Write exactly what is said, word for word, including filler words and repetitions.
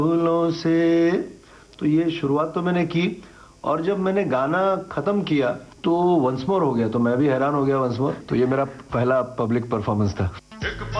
फूलों से, तो ये शुरुआत तो मैंने की और जब मैंने गाना खत्म किया तो वंस मोर हो गया, तो मैं भी हैरान हो गया वंस मोर। तो ये मेरा पहला पब्लिक परफॉर्मेंस था।